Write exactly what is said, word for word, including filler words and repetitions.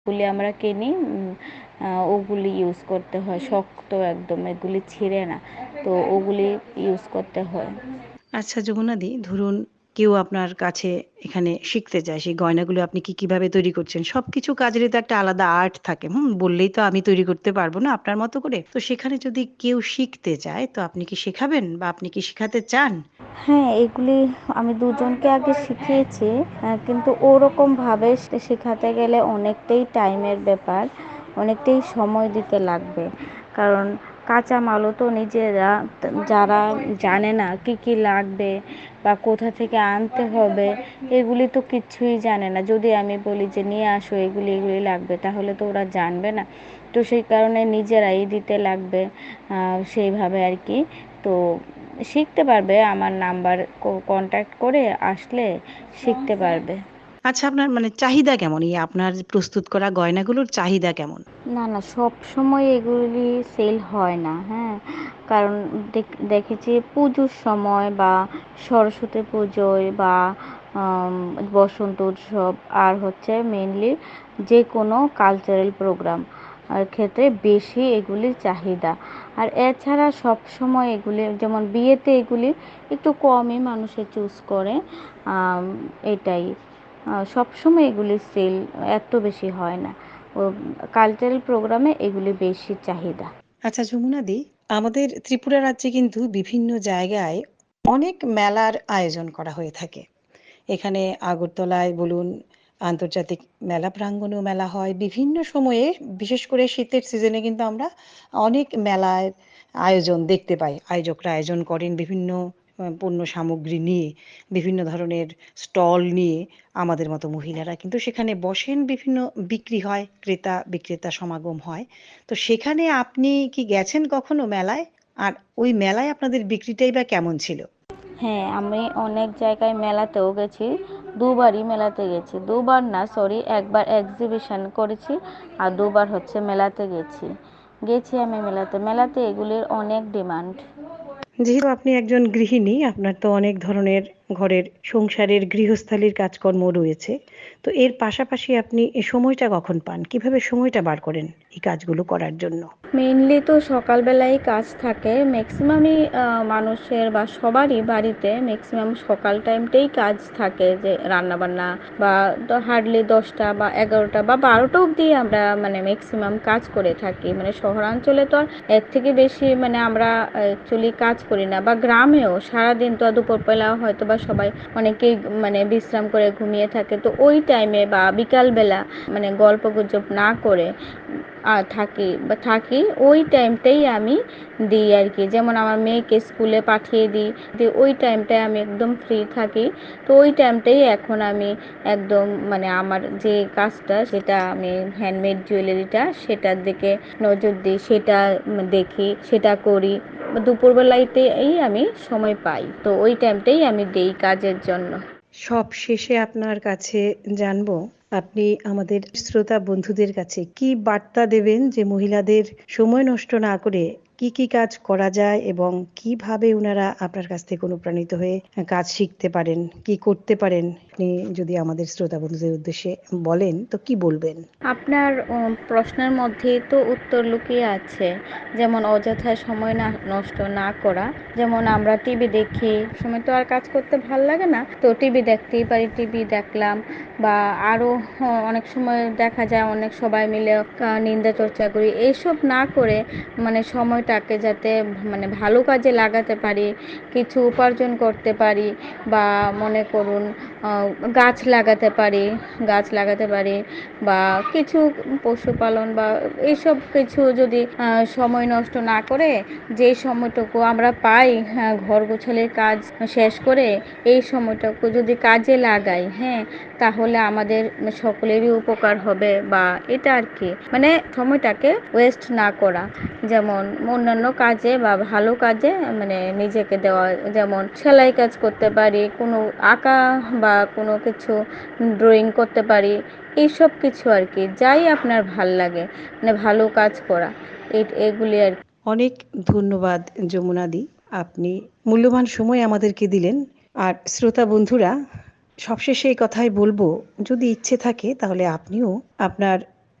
ওগুলি আমরা কিনি, ওগুলি ইউজ করতে হয়, শক্ত একদম, এগুলি ছিঁড়ে না, তো ওগুলি ইউজ করতে হয়। আচ্ছা যমুনাদি, ধরুন কেউ আপনার কাছে এখানে শিখতে চায়, সেই গয়নাগুলো আপনি কি কিভাবে তৈরি করছেন, সবকিছু কাজেরই তো একটা আলাদা আর্ট থাকে। হুম, বললেই তো আমি তৈরি করতে পারবো না আপনার মতো করে। তো সেখানে যদি কেউ শিখতে চায়, তো আপনি কি শেখাবেন বা আপনি কি শেখাতে চান? হ্যাঁ, এগুলি আমি দুজনকে আগে শিখিয়েছি, কিন্তু ওরকমভাবে শেখাতে গেলে অনেকটাই টাইমের ব্যাপার, অনেকটাই সময় দিতে লাগবে। কারণ কাঁচামালও তো নিজেরা, যারা জানে না কি কি লাগবে বা কোথা থেকে আনতে হবে, এগুলি তো কিচ্ছুই জানে না। যদি আমি বলি যে নিয়ে আসো এগুলি এগুলি লাগবে, তাহলে তো ওরা জানবে না। তো সেই কারণে নিজেরাই দিতে লাগবে, সেইভাবে আর কি। তো শিখতে পারবে, আমার নাম্বার কন্ট্যাক্ট করে আসলে শিখতে পারবে। আচ্ছা, আপনার মানে চাহিদা কেমন, এই আপনার প্রস্তুত করা গয়নাগুলোর চাহিদা কেমন? না না, সব সময় এগুলি সেল হয় না। হ্যাঁ, কারণ দেখেছি পুজোর সময় বা সরস্বতী পুজোয় বা বসন্ত উৎসব, আর হচ্ছে মেনলি যে কোনো কালচারাল প্রোগ্রাম আর ক্ষেত্রে বেশি এগুলির চাহিদা। আর এছাড়া সব সময় এগুলি, যেমন বিয়েতে এগুলি একটু কমই মানুষে চুজ করে, এটাই। সব সময় এগুলি সেল এত বেশি হয় না, ও কালচারাল প্রোগ্রামে এগুলি বেশি চাহিদা। আচ্ছা যমুনাদি, আমাদের ত্রিপুরা রাজ্যে কিন্তু বিভিন্ন জায়গায় অনেক মেলার আয়োজন করা হয়ে থাকে। এখানে আগরতলায় বলুন, আন্তর্জাতিক মেলা প্রাঙ্গণেও মেলা হয় বিভিন্ন সময়ে। বিশেষ করে শীতের সিজনে কিন্তু আমরা অনেক মেলার আয়োজন দেখতে পাই। আয়োজকরা আয়োজন করেন বিভিন্ন আহ, পণ্য সামগ্রী নিয়ে, বিভিন্ন ধরনের স্টল নিয়ে। আমাদের মতো মহিলারা কিন্তু সেখানে বসেন, বিভিন্ন বিক্রি হয়, ক্রেতা বিক্রেতা সমাগম হয়। তো সেখানে আপনি কি গেছেন কখনো মেলায়? আর ওই মেলায় আপনাদের বিক্রিটাই বা কেমন ছিল? হ্যাঁ, আমি অনেক জায়গায় মেলাতেও গেছি, দুবারই মেলাতে গেছি। দুবার না, সরি, একবার এক্সিবিশন করেছি আর দুবার হচ্ছে মেলাতে গেছি। গেছি আমি মেলাতে, মেলাতে এগুলির অনেক ডিমান্ড। যেহেতু আপনি একজন গৃহিণী, আপনার তো অনেক ধরনের ঘরের সংসারের গৃহস্থালির কাজকর্ম রয়েছে। তো এর পাশাপাশি আপনি এই সময়টা কখন পান, কিভাবে সময়টা বার করেন এই কাজগুলো করার জন্য? মেইনলি তো সকালবেলায় কাজ থাকে ম্যাক্সিমামই, মানুষের বা সবারই বাড়িতে ম্যাক্সিমাম সকাল টাইমটাই কাজ থাকে, যে রান্নাবান্না বা হার্ডলি দশটা বা এগারোটা বা বারোটা অবধি আমরা মানে ম্যাক্সিমাম কাজ করে থাকি। মানে শহরাঞ্চলে তো আর এর থেকে বেশি মানে আমরা অ্যাকচুয়ালি কাজ করি না, বা গ্রামেও সারাদিন তো দুপুরবেলা হয়তো বা সবাই অনেকেই মানে বিশ্রাম করে ঘুমিয়ে থাকে, তো ওই টাইমে বা বিকালবেলা মানে গল্প গুজব না করে আর থাকি বা থাকি ওই টাইমটাই আমি দিই আর কি। যেমন আমার মেয়েকে স্কুলে পাঠিয়ে দিই, দিয়ে ওই টাইমটায় আমি একদম ফ্রি থাকি। তো ওই টাইমটাই এখন আমি একদম মানে আমার যে কাজটা, সেটা আমি হ্যান্ডমেড জুয়েলারিটা, সেটার দিকে নজর দিই, সেটা দেখি, সেটা করি। দুপুরবেলাতেই আমি সময় পাই, তো ওই টাইমটাই আমি দিই কাজের জন্য। সব শেষে আপনার কাছে জানবো, আপনি আমাদের শ্রোতা বন্ধুদের কাছে কি বার্তা দেবেন, যে মহিলাদের সময় নষ্ট না করে কি কি কাজ করা যায় এবং কিভাবে ওনারা আপনার কাছ থেকে অনুপ্রাণিত হয়ে কাজ শিখতে পারেন, কি করতে পারেন? আপনি যদি আমাদের শ্রোতা বন্ধুদের উদ্দেশ্যে বলেন, তো কি বলবেন? আপনার উম, প্রশ্নের মধ্যেই তো উত্তর লুকিয়ে আছে। যেমন অযথায় সময় না নষ্ট না করা। যেমন আমরা টিভি দেখি, সময় তো আর কাজ করতে ভাল লাগে না, তো টিভি দেখতেই পারি, টিভি দেখলাম। বা আরও অনেক সময় দেখা যায় অনেক সবাই মিলে আহ, নিন্দা চর্চা করি, এইসব না করে মানে সময়টাকে যাতে মানে ভালো কাজে লাগাতে পারি, কিছু উপার্জন করতে পারি, বা মনে করুন আহ, গাছ লাগাতে পারি, গাছ লাগাতে পারি বা কিছু পশুপালন বা এইসব কিছু যদি আহ, সময় নষ্ট না করে যে সময়টুকু আমরা পাই, হ্যাঁ, ঘর গোছালির কাজ শেষ করে এই সময়টুকু যদি কাজে লাগাই, হ্যাঁ, তাহলে আমাদের সকলেরই উপকার হবে। বা এটা আর কি, মানে সময়টাকে ওয়েস্ট না করা। যেমন অন্যান্য কাজে বা ভালো কাজে মানে নিজেকে দেওয়া, যেমন সেলাই কাজ করতে পারি, কোনো আঁকা বা কোনো কিছু ড্রয়িং করতে পারি, এইসব কিছু আর কি, যাই আপনার ভাল লাগে, মানে ভালো কাজ করা, এই এগুলি আর কি। অনেক ধন্যবাদ যমুনাদি, আপনি মূল্যবান সময় আমাদেরকে দিলেন। আর শ্রোতা বন্ধুরা, সবশেষে এই কথাই বলবো, যদি ইচ্ছে থাকে তাহলে আপনিও আপনার